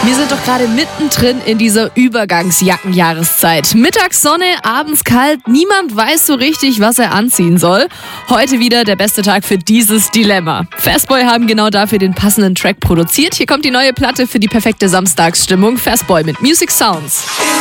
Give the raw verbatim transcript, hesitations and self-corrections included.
Wir sind doch gerade mittendrin in dieser Übergangsjackenjahreszeit. Mittags Sonne, abends kalt, niemand weiß so richtig, was er anziehen soll. Heute wieder der beste Tag für dieses Dilemma. Fastboy haben genau dafür den passenden Track produziert. Hier kommt die neue Platte für die perfekte Samstagsstimmung. Fastboy mit Music Sounds.